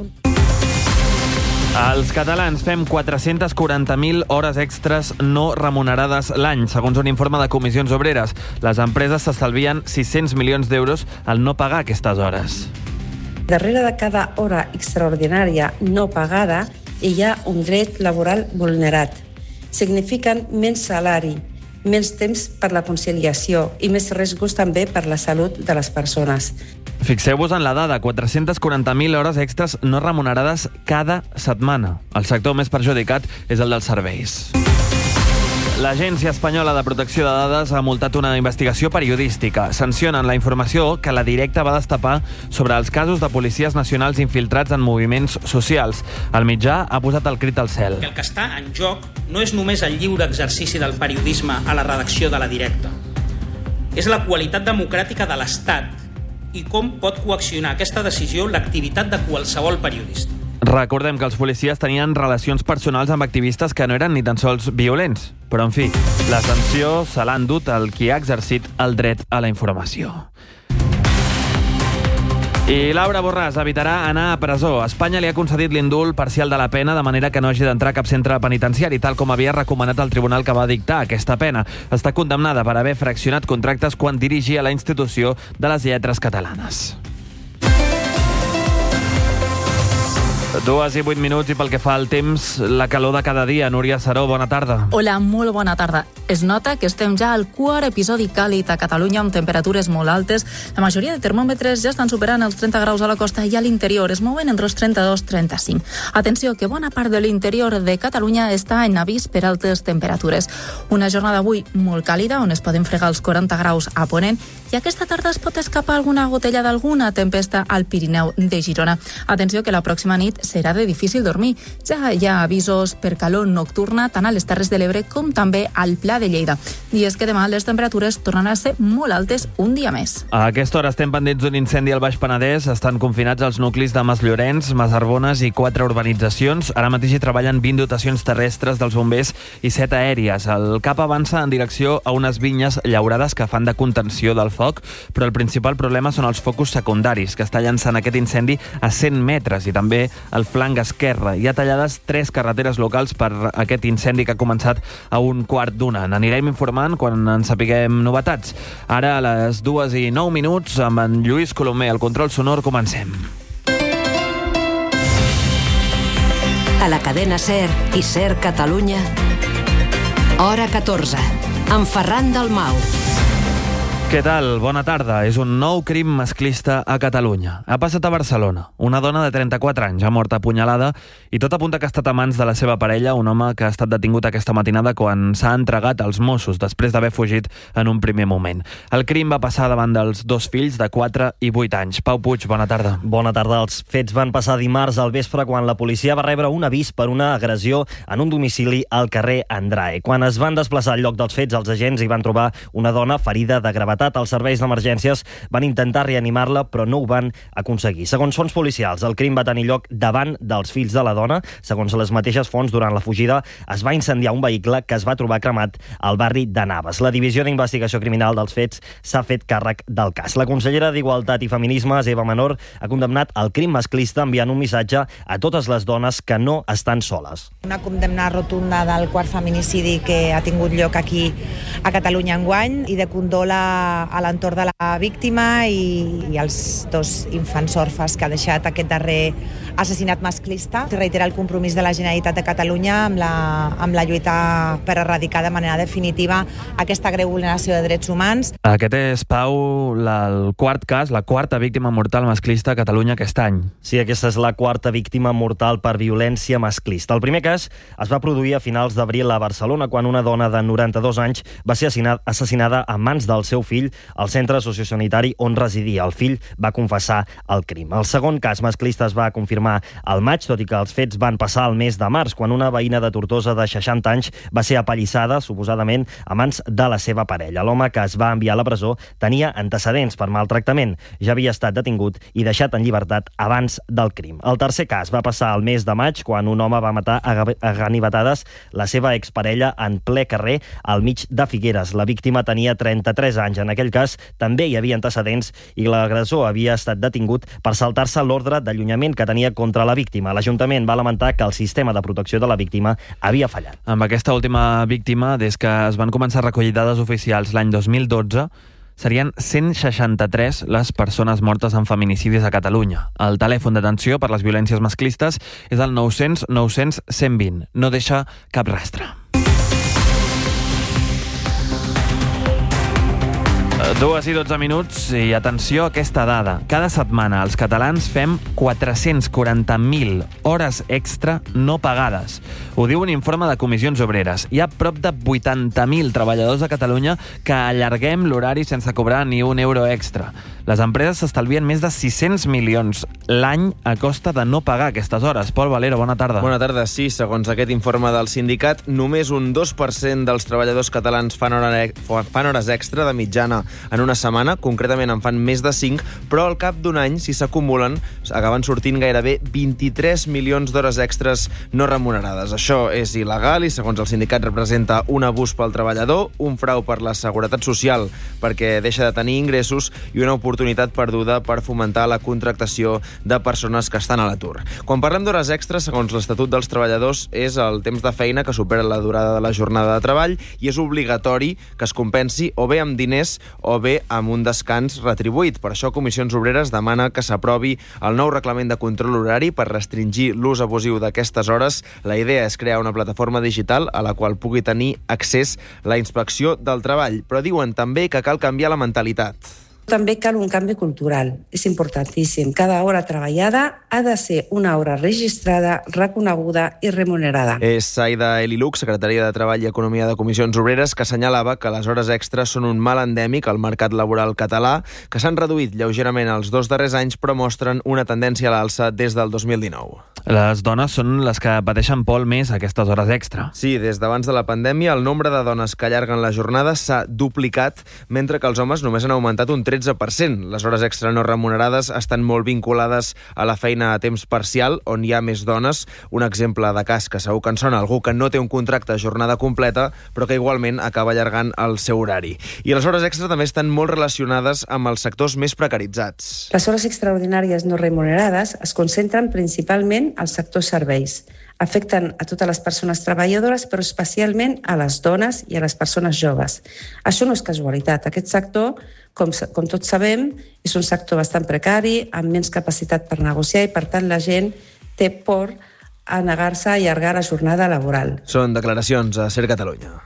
Els catalans fem 440.000 hores extres no remunerades l'any, segons un informe de Comissions Obreres. Les empreses s'estalvien 600 milions d'euros al no pagar aquestes hores. Darrere de cada hora extraordinària no pagada hi ha un dret laboral vulnerat. Signifiquen menys salari, menys temps per la conciliació i més riscos també per la salut de les persones. Fixeu-vos en la dada, 440.000 hores extres no remunerades cada setmana. El sector més perjudicat és el dels serveis. L'Agència Espanyola de Protecció de Dades ha multat una investigació periodística. Sancionen la informació que la Directa va destapar sobre els casos de policies nacionals infiltrats en moviments socials. El mitjà ha posat el crit al cel. El que està en joc no és només el lliure exercici del periodisme a la redacció de la Directa. És la qualitat democràtica de l'Estat i com pot coaccionar aquesta decisió l'activitat de qualsevol periodista. Recordem que els policies tenien relacions personals amb activistes que no eren ni tan sols violents. Però, en fi, la sanció se l'ha endut el qui ha exercit el dret a la informació. I Laura Borràs evitarà anar a presó. Espanya li ha concedit l'indult parcial de la pena de manera que no hagi d'entrar a cap centre penitenciari, tal com havia recomanat el tribunal que va dictar aquesta pena. Està condemnada per haver fraccionat contractes quan dirigia la institució de les lletres catalanes. 2 i 8 minuts i pel que fa al temps, la calor de cada dia. Núria Saró, bona tarda. Hola, molt bona tarda. Es nota que estem ja al quart episodi càlid a Catalunya amb temperatures molt altes. La majoria de termòmetres ja estan superant els 30 graus a la costa i a l'interior es mouen entre els 32 i 35. Atenció, que bona part de l'interior de Catalunya està en avís per altes temperatures. Una jornada avui molt càlida, on es poden fregar els 40 graus a Ponent, i aquesta tarda es pot escapar alguna gotella d'alguna tempesta al Pirineu de Girona. Atenció, que la pròxima nit serà de difícil dormir. Ja hi ha avisos per calor nocturna tant a les Terres de l'Ebre com també al Pla de Lleida. I és que demà les temperatures tornaran a ser molt altes un dia més. A aquesta hora estem pendents d'un incendi al Baix Penedès. Estan confinats els nuclis de Masllorenç, Masarbones i 4 urbanitzacions. Ara mateix hi treballen 20 dotacions terrestres dels bombers i 7 aèries. El CAP avança en direcció a unes vinyes llaurades que fan de contenció del foc, però el principal problema són els focus secundaris, que està llançant aquest incendi a 100 metres i també al flanc esquerre. Hi ha tallades 3 carreteres locals per aquest incendi que ha començat a 1:15. N'anirem informant quan en sapiguem novetats. Ara, a les 2:09, amb en Lluís Colomer, al control sonor, comencem. A la cadena SER i SER Catalunya, hora 14, amb Ferran Dalmau. Què tal? Bona tarda. És un nou crim masclista a Catalunya. Ha passat a Barcelona. Una dona de 34 anys ha mort apunyalada i tot apunta que ha estat a mans de la seva parella, un home que ha estat detingut aquesta matinada quan s'ha entregat als Mossos després d'haver fugit en un primer moment. El crim va passar davant dels 2 fills de 4 i 8 anys. Pau Puig, bona tarda. Bona tarda. Els fets van passar dimarts al vespre quan la policia va rebre un avís per una agressió en un domicili al carrer Andrae. Quan es van desplaçar al lloc dels fets, els agents hi van trobar una dona ferida de gravetat. Els serveis d'emergències van intentar reanimar-la, però no ho van aconseguir. Segons fonts policials, el crim va tenir lloc davant dels fills de la dona. Segons les mateixes fonts, durant la fugida es va incendiar un vehicle que es va trobar cremat al barri de Navas. La Divisió d'Investigació Criminal dels Fets s'ha fet càrrec del cas. La consellera d'Igualtat i Feminismes, Eva Menor, ha condemnat el crim masclista enviant un missatge a totes les dones que no estan soles. Una condemna rotunda del quart feminicidi que ha tingut lloc aquí a Catalunya enguany i de condol a l'entorn de la víctima i els 2 infants orfes que ha deixat aquest darrer assassinat masclista. Reitera el compromís de la Generalitat de Catalunya amb la lluita per erradicar de manera definitiva aquesta greu vulneració de drets humans. Aquest és, Pau, el quart cas, la quarta víctima mortal masclista a Catalunya aquest any. Sí, aquesta és la quarta víctima mortal per violència masclista. El primer cas es va produir a finals d'abril a Barcelona, quan una dona de 92 anys va ser assassinada a mans del seu fill al centre sociosanitari on residia. El fill va confessar el crim. El segon cas masclista es va confirmar al maig, tot i que els fets van passar al mes de març, quan una veïna de Tortosa de 60 anys va ser apallissada, suposadament, a mans de la seva parella. L'home que es va enviar a la presó tenia antecedents per maltractament. Ja havia estat detingut i deixat en llibertat abans del crim. El tercer cas va passar al mes de maig, quan un home va matar a ganivetades la seva exparella en ple carrer al mig de Figueres. La víctima tenia 33 anys. En aquell cas també hi havia antecedents i l'agressor havia estat detingut per saltar-se l'ordre d'allunyament que tenia contra la víctima. L'Ajuntament va lamentar que el sistema de protecció de la víctima havia fallat. Amb aquesta última víctima, des que es van començar a recollir dades oficials l'any 2012, serien 163 les persones mortes en feminicidis a Catalunya. El telèfon d'atenció per les violències masclistes és el 900 900 120. No deixa cap rastre. 2:12 i atenció a aquesta dada. Cada setmana els catalans fem 440.000 hores extra no pagades. Ho diu un informe de Comissions Obreres. Hi ha prop de 80.000 treballadors a Catalunya que allarguem l'horari sense cobrar ni un euro extra. Les empreses s'estalvien més de 600 milions l'any a costa de no pagar aquestes hores. Pol Valero, bona tarda. Bona tarda. Sí, segons aquest informe del sindicat, només un 2% dels treballadors catalans fan hores extra de mitjana en una setmana, concretament en fan més de 5, però al cap d'un any, si s'acumulen, acaben sortint gairebé 23 milions d'hores extres no remunerades. Això és il·legal i, segons el sindicat, representa un abús pel treballador, un frau per la seguretat social perquè deixa de tenir ingressos i una oportunitat perduda per fomentar la contractació de persones que estan a l'atur. Quan parlem d'hores extres, segons l'Estatut dels Treballadors, és el temps de feina que supera la durada de la jornada de treball i és obligatori que es compensi o bé amb diners o bé amb un descans retribuït. Per això, Comissions Obreres demana que s'aprovi el nou reglament de control horari per restringir l'ús abusiu d'aquestes hores. La idea és crear una plataforma digital a la qual pugui tenir accés la Inspecció del Treball, però diuen també que cal canviar la mentalitat. També cal un canvi cultural, és importantíssim. Cada hora treballada ha de ser una hora registrada, reconeguda i remunerada. És Saida Eliluc, secretària de Treball i Economia de Comissions Obreres, que assenyalava que les hores extres són un mal endèmic al mercat laboral català, que s'han reduït lleugerament els 2 darrers anys, però mostren una tendència a l'alça des del 2019. Les dones són les que pateixen, Pol, més aquestes hores extra. Sí, des d'abans de la pandèmia, el nombre de dones que allarguen la jornada s'ha duplicat, mentre que els homes només han augmentat un 13%. 13%. Les hores extra no remunerades estan molt vinculades a la feina a temps parcial, on hi ha més dones. Un exemple de cas que segur que en sona algú que no té un contracte a jornada completa, però que igualment acaba allargant el seu horari. I les hores extra també estan molt relacionades amb els sectors més precaritzats. Les hores extraordinàries no remunerades es concentren principalment al sector serveis. Afecten a totes les persones treballadores, però especialment a les dones i a les persones joves. Això no és casualitat. Aquest sector, com tots sabem, és un sector bastant precari, amb menys capacitat per negociar i, per tant, la gent té por a negar-se a allargar la jornada laboral. Són declaracions a Ser Catalunya.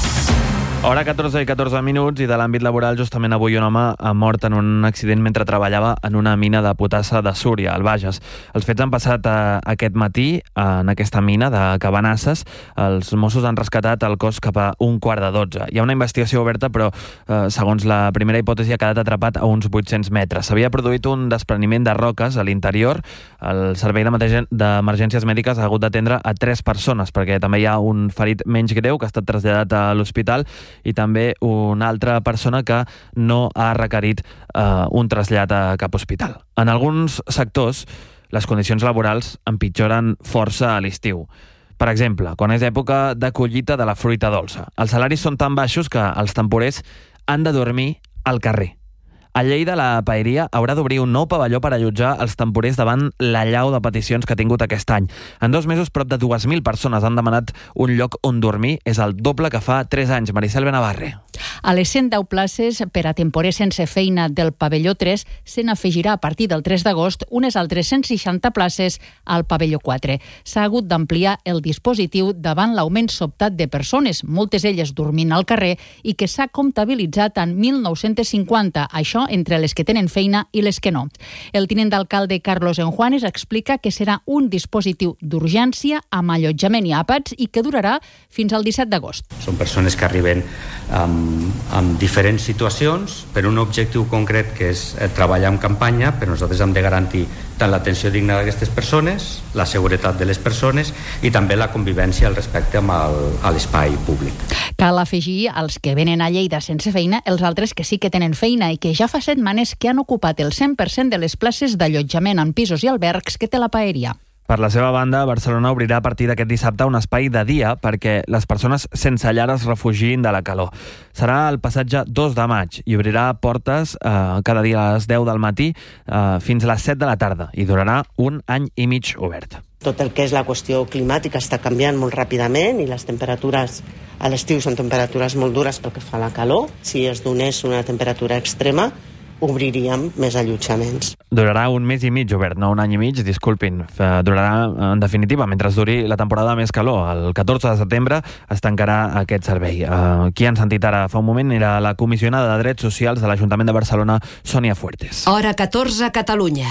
Hora 14 i 14 minuts i de l'àmbit laboral, justament avui un home ha mort en un accident mentre treballava en una mina de potassa de Súria, al Bages. Els fets han passat aquest matí en aquesta mina de Cabanasses. Els Mossos han rescatat el cos cap a 11:45. Hi ha una investigació oberta, però segons la primera hipòtesi ha quedat atrapat a uns 800 metres. S'havia produït un despreniment de roques a l'interior. El servei d'emergències mèdiques ha hagut d'atendre a 3 persones, perquè també hi ha un ferit menys greu que ha estat traslladat a l'hospital i també una altra persona que no ha requerit un trasllat a cap hospital. En alguns sectors, les condicions laborals empitjoren força a l'estiu. Per exemple, quan és època de collita de la fruita dolça. Els salaris són tan baixos que els temporers han de dormir al carrer. A Lleida, la paeria haurà d'obrir un nou pavelló per allotjar els temporers davant l'allau de peticions que ha tingut aquest any. En 2 mesos, prop de 2.000 persones han demanat un lloc on dormir. És el doble que fa 3 anys. Maricel Benavarre. A les 110 places per a temporers sense feina del pavelló 3 se n'afegirà a partir del 3 d'agost unes altres 160 places al pavelló 4. S'ha hagut d'ampliar el dispositiu davant l'augment sobtat de persones, moltes elles dormint al carrer, i que s'ha comptabilitzat en 1.950, això entre les que tenen feina i les que no. El tinent d'alcalde Carlos Enjuanes explica que serà un dispositiu d'urgència amb allotjament i àpats i que durarà fins al 17 d'agost. Són persones que arriben amb diferents situacions per un objectiu concret que és treballar en campanya, però nosaltres hem de garantir tant l'atenció digna d'aquestes persones, la seguretat de les persones i també la convivència al respecte a l'espai públic. Cal afegir als que venen a Lleida sense feina els altres que sí que tenen feina i que ja fa setmanes que han ocupat el 100% de les places d'allotjament en pisos i albergs que té la paeria. Per la seva banda, Barcelona obrirà a partir d'aquest dissabte un espai de dia perquè les persones sense llar es refugin de la calor. Serà el passatge 2 de maig i obrirà portes cada dia a les 10 del matí fins a les 7 de la tarda i durarà 1 any i mig obert. Tot el que és la qüestió climàtica està canviant molt ràpidament i les temperatures a l'estiu són temperatures molt dures pel que fa a la calor. Si es donés una temperatura extrema, obriríem més allotjaments. Durarà 1 mes i mig obert, no 1 any i mig, disculpin. Durarà, en definitiva, mentre duri la temporada més calor. El 14 de setembre es tancarà aquest servei. Qui han sentit ara fa un moment era la comissionada de Drets Socials de l'Ajuntament de Barcelona, Sònia Fuertes. Hora 14 a Catalunya.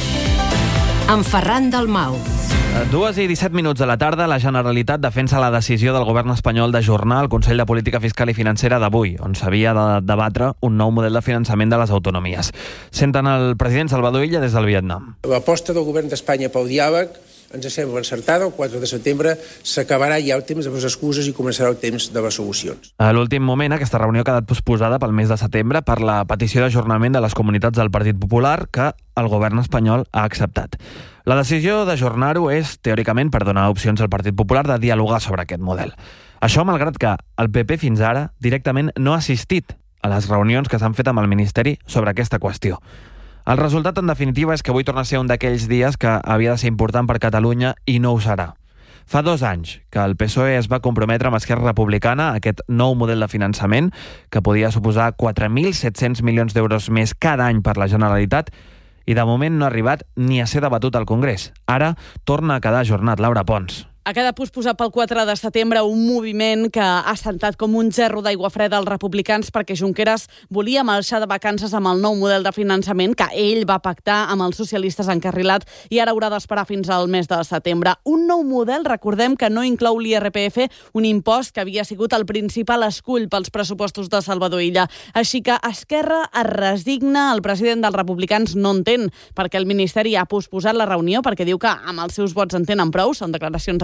Amb Ferran Dalmau. 2:17 de la tarda, la Generalitat defensa la decisió del govern espanyol d'ajornar el Consell de Política Fiscal i Financera d'avui, on s'havia de debatre un nou model de finançament de les autonomies. Senten el president Salvador Illa des del Vietnam. L'aposta del govern d'Espanya pel diàleg ens sembla encertada. El 4 de setembre s'acabarà ja el temps de les excuses i començarà el temps de les solucions. A l'últim moment, aquesta reunió ha quedat posposada pel mes de setembre per la petició d'ajornament de les comunitats del Partit Popular que el govern espanyol ha acceptat. La decisió d'ajornar-ho és, teòricament, per donar opcions al Partit Popular de dialogar sobre aquest model. Això malgrat que el PP fins ara directament no ha assistit a les reunions que s'han fet amb el Ministeri sobre aquesta qüestió. El resultat, en definitiva, és que avui torna a ser un d'aquells dies que havia de ser important per Catalunya i no ho serà. Fa 2 anys que el PSOE es va comprometre amb Esquerra Republicana a aquest nou model de finançament que podia suposar 4.700 milions d'euros més cada any per la Generalitat i de moment no ha arribat ni a ser debatut al Congrés. Ara torna a quedar ajornat. Laura Pons. Ha quedat posposat pel 4 de setembre un moviment que ha sentat com un gerro d'aigua freda als republicans perquè Junqueras volia marxar de vacances amb el nou model de finançament que ell va pactar amb els socialistes encarrilat i ara haurà d'esperar fins al mes de setembre. Un nou model, recordem que no inclou l'IRPF, un impost que havia sigut el principal escull pels pressupostos de Salvador Illa. Així que Esquerra es resigna, el president dels republicans no entén perquè el Ministeri ha posposat la reunió perquè diu que amb els seus vots en tenen prou, són declaracions a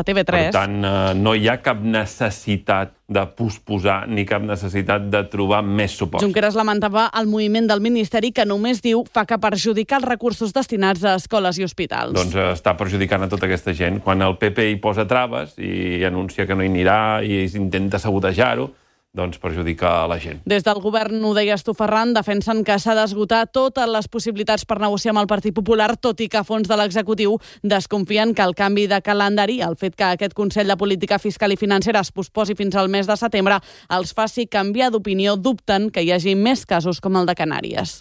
TV3. Per tant, no hi ha cap necessitat de posposar ni cap necessitat de trobar més suport. Junqueras lamentava el moviment del Ministeri que només diu fa que perjudicar els recursos destinats a escoles i hospitals. Doncs està perjudicant a tota aquesta gent. Quan el PP hi posa traves i anuncia que no hi anirà i intenta sabotejar-ho, doncs perjudica a la gent. Des del govern, ho deies tu, Ferran, defensen que s'ha d'esgotar totes les possibilitats per negociar amb el Partit Popular, tot i que a fons de l'executiu desconfien que el canvi de calendari, el fet que aquest Consell de Política Fiscal i Financera es posposi fins al mes de setembre, els faci canviar d'opinió, dubten que hi hagi més casos com el de Canàries.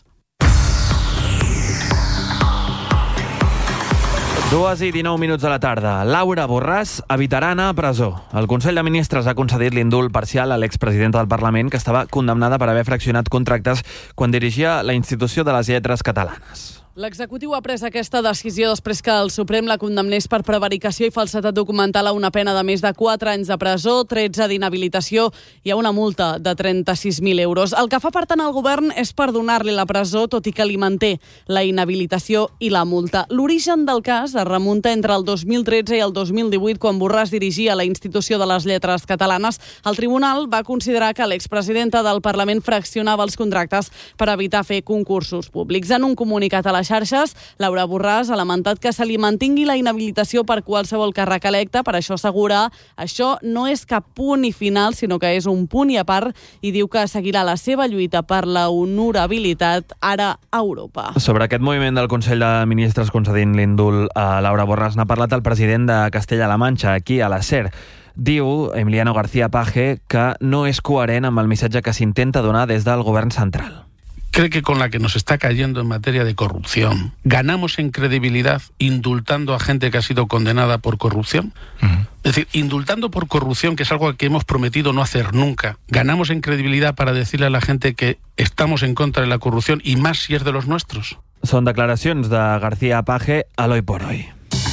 2:19 de la tarda. Laura Borràs evitarà anar a presó. El Consell de Ministres ha concedit l'indult parcial a l'expresidenta del Parlament, que estava condemnada per haver fraccionat contractes quan dirigia la Institució de les Lletres Catalanes. L'executiu ha pres aquesta decisió després que el Suprem la condemnés per prevaricació i falsedat documental a una pena de més de 4 anys de presó, 13 d'inhabilitació i a una multa de 36.000 euros. El que fa, per tant, el govern és perdonar-li la presó, tot i que li manté la inhabilitació i la multa. L'origen del cas es remunta entre el 2013 i el 2018, quan Borràs dirigia la Institució de les Lletres Catalanes. El tribunal va considerar que l'expresidenta del Parlament fraccionava els contractes per evitar fer concursos públics. En un comunicat a la xarxes, Laura Borràs ha lamentat que se li mantingui la inhabilitació per qualsevol càrrec electe. Per això assegura, això no és cap punt i final, sinó que és un punt i a part, i diu que seguirà la seva lluita per la honorabilitat ara a Europa. Sobre aquest moviment del Consell de Ministres concedint l'indult a Laura Borràs n'ha parlat el president de Castella-La Manxa, aquí a la SER. Diu Emiliano García Paje que no és coherent amb el missatge que s'intenta donar des del govern central. ¿Cree que con la que nos está cayendo en materia de corrupción ganamos en credibilidad indultando a gente que ha sido condenada por corrupción? Es decir, indultando por corrupción, que es algo que hemos prometido no hacer nunca, ganamos en credibilidad para decirle a la gente que estamos en contra de la corrupción, y más si es de los nuestros. Són declaracions de García Paje a l'Hoy por Hoy.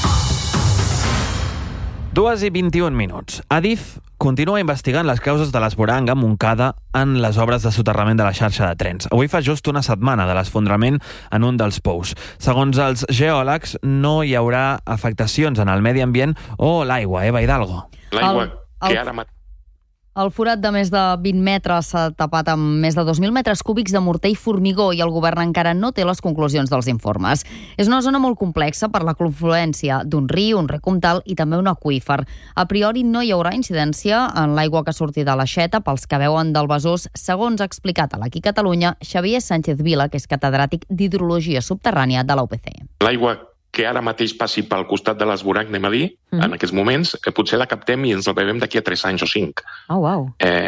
2:21. Adif continua investigant les causes de l'esborang a Montcada en les obres de soterrament de la xarxa de trens. Avui fa just una setmana de l'esfondrament en un dels pous. Segons els geòlegs, no hi haurà afectacions en el medi ambient o l'aigua, Eva Hidalgo. L'aigua que ara mateix... El forat de més de 20 metres s'ha tapat amb més de 2.000 metres cúbics de morter i formigó i el govern encara no té les conclusions dels informes. És una zona molt complexa per la confluència d'un riu, un rec comtal i també un aqüífer. A priori no hi haurà incidència en l'aigua que surti de l'aixeta pels que veuen del Besòs, segons ha explicat a l'Aquí Catalunya Xavier Sánchez Vila, que és catedràtic d'Hidrologia Subterrània de la UPC. L'aigua que ara mateix passi pel costat de l'esborang, anem a dir, en aquests moments, que potser la captem i ens la bevem d'aquí a 3 anys o 5. Oh, wow.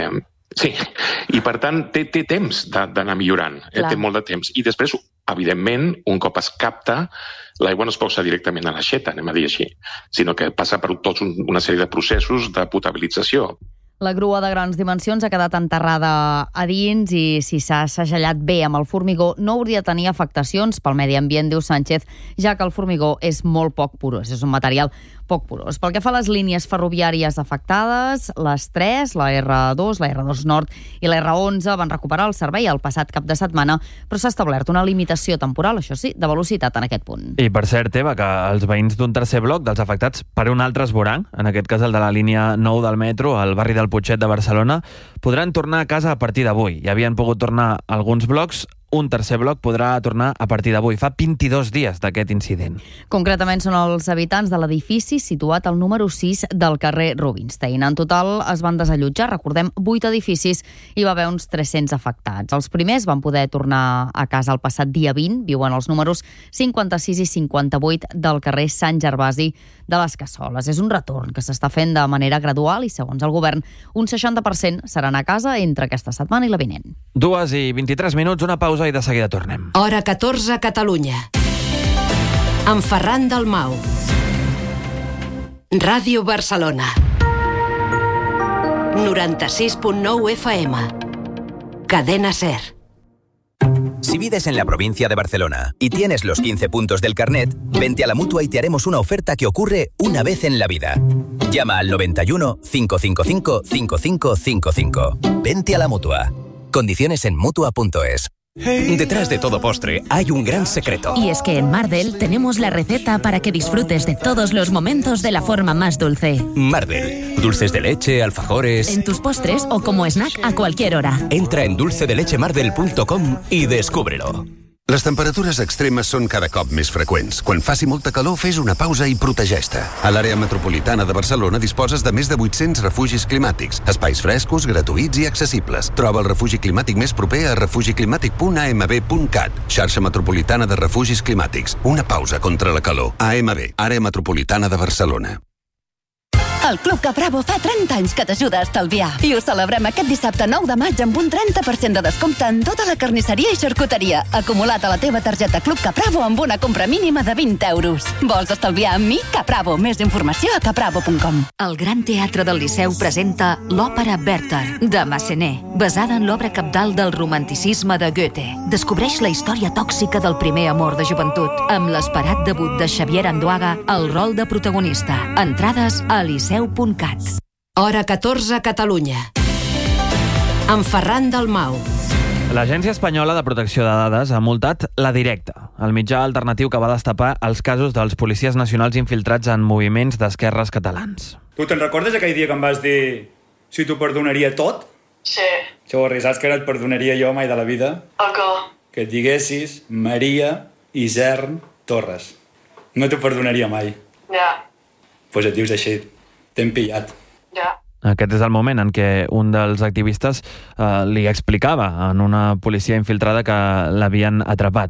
Sí, i per tant té temps d'anar millorant, té molt de temps. I després, evidentment, un cop es capta, l'aigua no es posa directament a l'aixeta, anem a dir així, sinó que passa per tota una sèrie de processos de potabilització. La grua de grans dimensions ha quedat enterrada a dins i si s'ha segellat bé amb el formigó no hauria de tenir afectacions pel medi ambient, diu Sánchez, ja que el formigó és molt poc porós, és un material poc porós. Pel que fa a les línies ferroviàries afectades, les 3, la R2, la R2 Nord i la R11 van recuperar el servei el passat cap de setmana, però s'ha establert una limitació temporal, això sí, de velocitat en aquest punt. I per cert, Eva, que els veïns d'un tercer bloc dels afectats per un altre esborang, en aquest cas el de la línia 9 del metro, al barri del Putxet de Barcelona, podran tornar a casa a partir d'avui. Ja havien pogut tornar alguns blocs, un tercer bloc podrà tornar a partir d'avui. Fa 22 dies d'aquest incident. Concretament són els habitants de l'edifici situat al número 6 del carrer Rubinstein. En total es van desallotjar, recordem, 8 edificis i va haver uns 300 afectats. Els primers van poder tornar a casa el passat dia 20, viuen els números 56 i 58 del carrer Sant Gervasi de les Cassoles. És un retorn que s'està fent de manera gradual i, segons el govern, un 60% seran a casa entre aquesta setmana i la vinent. 2:23, una pausa i de seguida tornem. Hora 14, Catalunya. Amb Ferran Dalmau. Ràdio Barcelona. 96.9 FM. Cadena SER. Si vives en la provincia de Barcelona y tienes los 15 puntos del carnet, vente a la Mutua y te haremos una oferta que ocurre una vez en la vida. Llama al 91 555 5555. Vente a la Mutua. Condiciones en Mutua.es. Detrás de todo postre hay un gran secreto. Y es que en Mardel tenemos la receta para que disfrutes de todos los momentos de la forma más dulce. Mardel. Dulces de leche, alfajores... En tus postres o como snack a cualquier hora. Entra en dulcedeLecheMardel.com i descúbrelo. Les temperatures extremes són cada cop més freqüents. Quan faci molta calor, fes una pausa i protegeix-te. A l'àrea metropolitana de Barcelona disposes de més de 800 refugis climàtics, espais frescos, gratuïts i accessibles. Troba el refugi climàtic més proper a refugiclimàtic.amb.cat. Xarxa metropolitana de refugis climàtics. Una pausa contra la calor. AMB, àrea metropolitana de Barcelona. El Club Capravo fa 30 anys que t'ajuda a estalviar. I ho celebrem aquest dissabte 9 de maig amb un 30% de descompte en tota la carnisseria i xarcuteria. Acumulat a la teva targeta Club Capravo amb una compra mínima de 20 euros. Vols estalviar amb mi? Capravo. Més informació a capravo.com. El Gran Teatre del Liceu presenta l'òpera Werther, de Massenet, basada en l'obra cabdal del romanticisme de Goethe. Descobreix la història tòxica del primer amor de joventut, amb l'esperat debut de Xavier Andoaga al rol de protagonista. Entrades a liceu.cat. Hora 14 a Catalunya. Amb Ferran Dalmau. L'Agència Espanyola de Protecció de Dades ha multat La Directa, el mitjà alternatiu que va destapar els casos dels policies nacionals infiltrats en moviments d'esquerres catalans. Tu te'n recordes aquell dia que em vas dir si t'ho perdonaria tot? Sí. Xavarri, saps que no et perdonaria jo mai de la vida? El què? Que et diguessis Maria Isern Torres. No t'ho perdonaria mai. Ja. Pues et dius així. T'hem pillat. Ja. Aquest és el moment en què un dels activistes li explicava en una policia infiltrada que l'havien atrapat.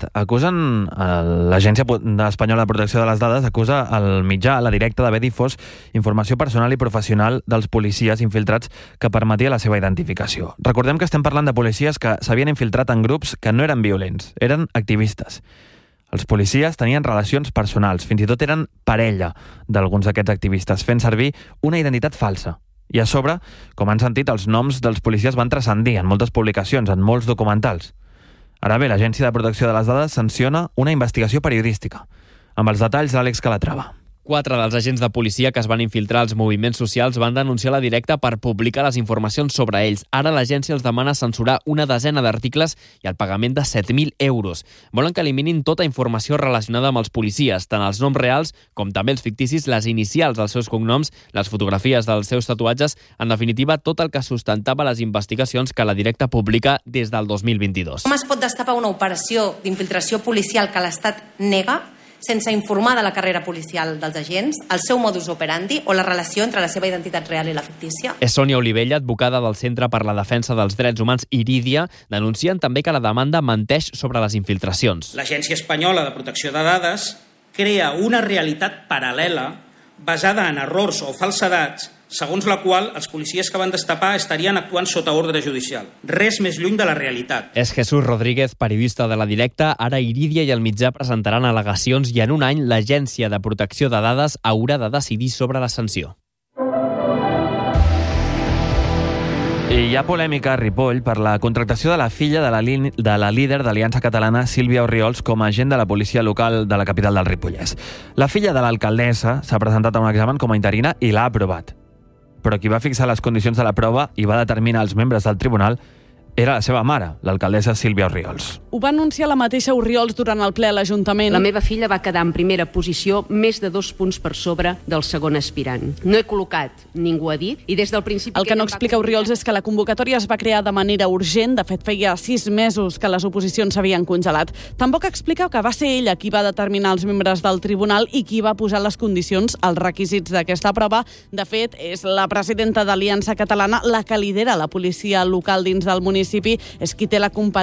L'Agència Espanyola de Protecció de les Dades acusa el mitjà, La Directa, d'haver difós informació personal i professional dels policies infiltrats que permetia la seva identificació. Recordem que estem parlant de policies que s'havien infiltrat en grups que no eren violents, eren activistes. Els policies tenien relacions personals, fins i tot eren parella d'alguns d'aquests activistes, fent servir una identitat falsa. I a sobre, com han sentit, els noms dels policies van transcendir en moltes publicacions, en molts documentals. Ara bé, l'Agència de Protecció de les Dades sanciona una investigació periodística. Amb els detalls, l'Àlex Calatrava. 4 dels agents de policia que es van infiltrar als moviments socials van denunciar La Directa per publicar les informacions sobre ells. Ara l'agència els demana censurar una desena d'articles i el pagament de 7.000 euros. Volen que eliminin tota informació relacionada amb els policies, tant els noms reals com també els ficticis, les inicials dels seus cognoms, les fotografies dels seus tatuatges, en definitiva, tot el que sustentava les investigacions que La Directa publica des del 2022. Com es pot destapar una operació d'infiltració policial que l'Estat nega sense informar de la carrera policial dels agents, el seu modus operandi o la relació entre la seva identitat real i la fictícia? És Sònia Olivella, advocada del Centre per la Defensa dels Drets Humans Irídia, denuncien també que la demanda menteix sobre les infiltracions. L'Agència Espanyola de Protecció de Dades crea una realitat paral·lela basada en errors o falsedats segons la qual els policies que van destapar estarien actuant sota ordre judicial. Res més lluny de la realitat. És Jesús Rodríguez, periodista de La Directa. Ara Irídia i el mitjà presentaran al·legacions i en un any l'Agència de Protecció de Dades haurà de decidir sobre la sanció. I hi ha polèmica a Ripoll per la contractació de la filla de la líder d'Aliança Catalana, Sílvia Orriols, com a agent de la policia local de la capital del Ripollès. La filla de l'alcaldessa s'ha presentat a un examen com a interina i l'ha aprovat. Però qui va fixar les condicions de la prova i va determinar els membres del tribunal era la seva mare, l'alcaldessa Sílvia Orriols. Ho va anunciar la mateixa Orriols durant el ple a l'Ajuntament. La meva filla va quedar en primera posició més de 2 punts per sobre del segon aspirant. No he col·locat, ningú ha dit, i des del principi... El que no explica Orriols és que la convocatòria es va crear de manera urgent. De fet, feia 6 mesos que les oposicions s'havien congelat. Tampoc explica que va ser ella qui va determinar els membres del tribunal i qui va posar les condicions, els requisits d'aquesta prova. De fet, és la presidenta d'Aliança Catalana la que lidera la policia local dins del municipi, és qui té la competència